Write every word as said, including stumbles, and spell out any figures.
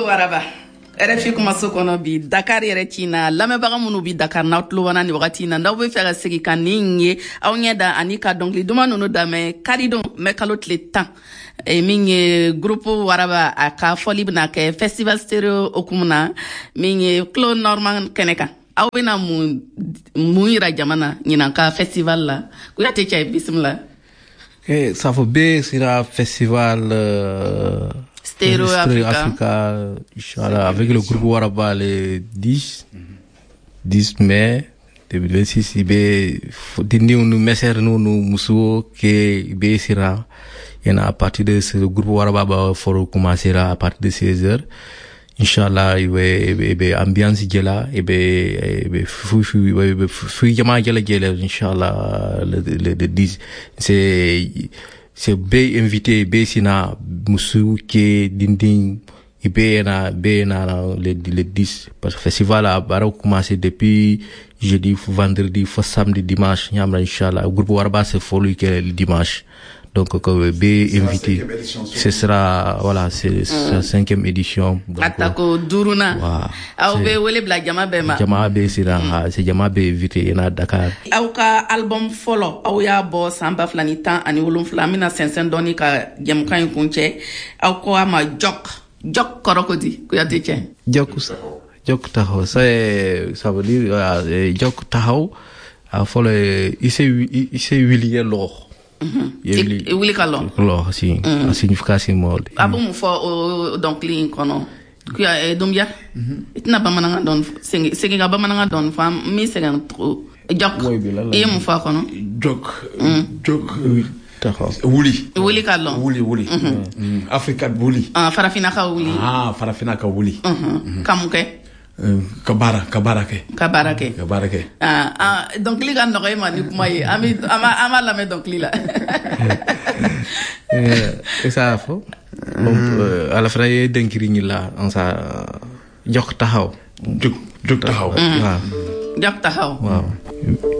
waraba Refi kuma so kono bi Dakar yɛrɛ ci na lamɛnbaga minnu bi Dakar n'aw tulo b'an na nin wagati na n'aw bɛ fɛ ka segin ka nin ye aw ɲɛ da ani ka dɔnkili duman ninnu lamɛn karidon mɛ kalo tile tan min ye groupe waraba a ka fɔli bɛna kɛ festival stereo hukumu na min ye Claude Norman kɛnɛ kan aw bɛna mun mun yira jamana ɲinan ka festival la Kuyate Cɛ bisimila. Eh, ça faut bien sera festival euh, Stereo Africa, Africa Inch'Allah, avec le groupe Waraba le dix mai deux mille vingt-six. Il y a nous messer nous nous musuo que il sera y en a à partir de ce groupe Waraba for commencera à partir de seize heures. Inch'Allah, il y a ambiance gela et be fou fou fou jama gela gela Inch'Allah le le dix c'est c'est be invité be sina musu ke dinding ibe na be na le le dix parce que festival a bara commencé depuis jeudi vendredi faut samedi dimanche nyamra Inch'Allah groupe Waraba c'est follow que le dimanche. Donc, que B invité, ce sera, voilà, c'est sa cinquième édition. Atako Duruna. Aw be wele bla jama be ma. Jama be sira, c'est jama be invité na Dakar. Aw ka album follow, aw ya bo samba flani tan ani wolonfla mina sensen doni ka jam kan kunche. Aw ko ama jok, jok korokodi, Kuyate Cɛ. Jok, jok taho, ça ça veut dire euh, jok taho. A follow, il s'est il s'est huilé l'or. Mm-hmm. Wili kalon lo si a signification mode abu mu fo donc li kono ku ya dum ya itna ba mananga don segi segi ga ba mananga don fam mi segan tro jok e mu fa kono jok jok taxaw wuli wuli kalon wuli wuli Africa wuli ah farafina ka wuli ah farafina ka wuli kamuke kabara kabara ke kabara ke kabara ke ah ah donc li gan noy ma ni kuma yi ami ama ama la me donc li la eh ça fo donc à la fin y denkiri ni la on ça jok taxaw jok jok taxaw waaw jok taxaw waaw